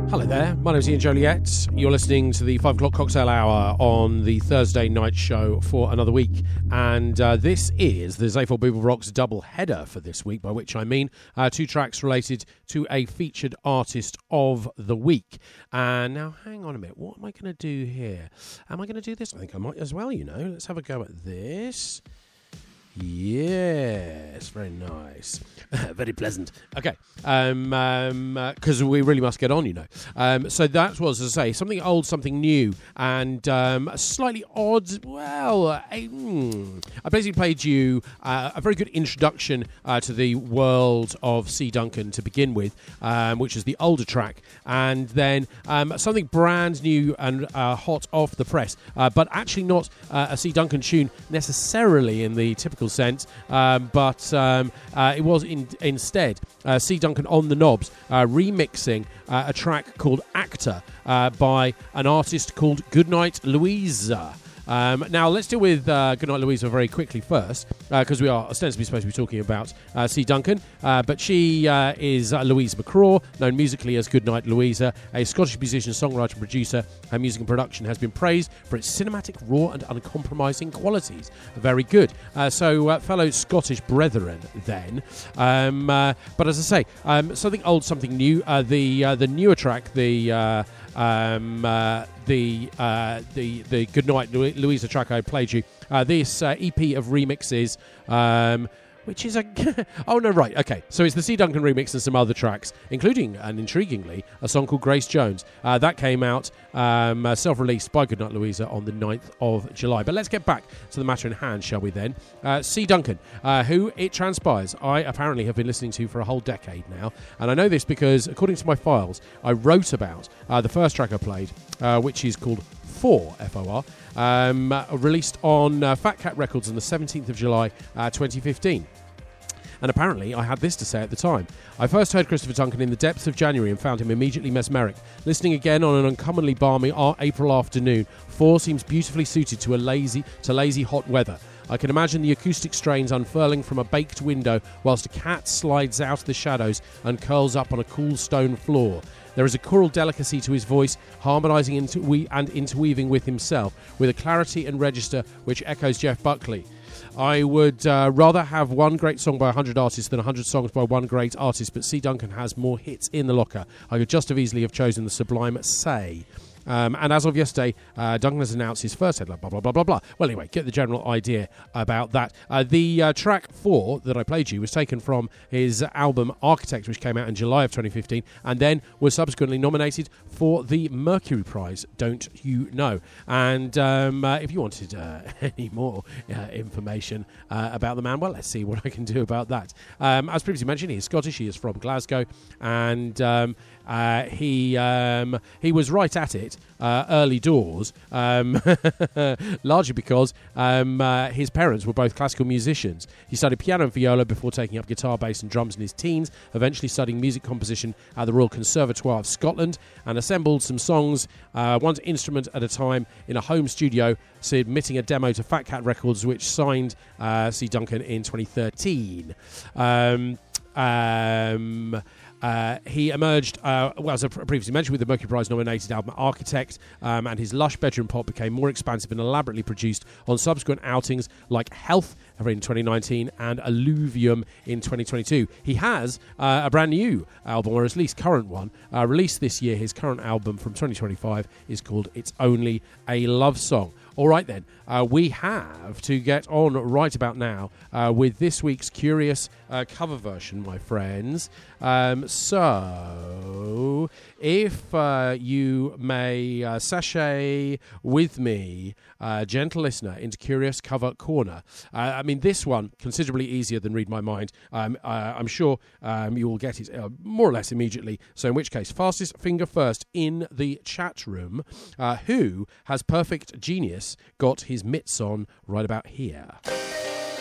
Hello there, my name is Ian Joliet. You're listening to the 5 o'clock cocktail hour on the Thursday night show for another week. And this is the Zayful Booble Rocks double header for this week, by which I mean 2 tracks related to a featured artist of the week. And now, hang on a minute, what am I going to do here? Am I going to do this? I think I might as well, you know. Let's have a go at this. Yes, very nice. Very pleasant. Okay, because we really must get on, you know. So that was, as I say, something old, something new, and slightly odd. Well, I basically played you a very good introduction to the world of C. Duncan to begin with, which is the older track, and then something brand new and hot off the press, but actually not a C. Duncan tune necessarily in the typical sense, but it was instead C. Duncan on the knobs remixing a track called Actor by an artist called Goodnight Louisa. Now, let's deal with Goodnight Louisa very quickly first, because we are ostensibly supposed to be talking about C. Duncan, but she is Louise McCraw, known musically as Goodnight Louisa, a Scottish musician, songwriter and producer. Her music and production has been praised for its cinematic, raw and uncompromising qualities. Very good. So, fellow Scottish brethren, then. But as I say, something old, something new. The newer track, the Goodnight Louisa track I played you. This EP of remixes, which is a... oh, no, right, okay. So it's the C. Duncan remix and some other tracks, including, and intriguingly, a song called Grace Jones. That came out self-released by Goodnight Louisa on the 9th of July. But let's get back to the matter in hand, shall we then? C. Duncan, who, it transpires, I apparently have been listening to for a whole decade now. And I know this because, according to my files, I wrote about the first track I played, which is called For, F-O-R, released on Fat Cat Records on the 17th of July 2015. And apparently I had this to say at the time. I first heard Christopher Duncan in the depths of January and found him immediately mesmeric. Listening again on an uncommonly balmy April afternoon, For seems beautifully suited to lazy hot weather. I can imagine the acoustic strains unfurling from a baked window whilst a cat slides out of the shadows and curls up on a cool stone floor. There is a choral delicacy to his voice, harmonising and interweaving with himself, with a clarity and register which echoes Jeff Buckley. I would rather have one great song by 100 artists than 100 songs by one great artist, but C. Duncan has more hits in the locker. I could just as easily have chosen the sublime Say. And as of yesterday, Duncan has announced his first headline, blah, blah, blah, blah, blah. Well, anyway, get the general idea about that. The track 4 that I played you was taken from his album Architect, which came out in July of 2015, and then was subsequently nominated for the Mercury Prize, Don't You Know? And if you wanted any more information about the man, well, let's see what I can do about that. As previously mentioned, he is Scottish, he is from Glasgow, and he was right at it early doors, largely because his parents were both classical musicians. He studied piano and viola before taking up guitar, bass and drums in his teens, eventually studying music composition at the Royal Conservatoire of Scotland, and assembled some songs, one instrument at a time, in a home studio, submitting a demo to Fat Cat Records, which signed C. Duncan in 2013. He emerged, as I previously mentioned, with the Mercury Prize nominated album Architect, and his lush bedroom pop became more expansive and elaborately produced on subsequent outings like Health in 2019 and Alluvium in 2022. He has a brand new album, or at least current one, released this year. His current album from 2025 is called It's Only a Love Song. All right, then, we have to get on right about now with this week's curious cover version, my friends. So, if you may sashay with me, gentle listener, into Curious Cover Corner. I mean, this one, considerably easier than Read My Mind. I'm sure you will get it more or less immediately. So in which case, fastest finger first in the chat room. Who has perfect genius got his mitts on right about here?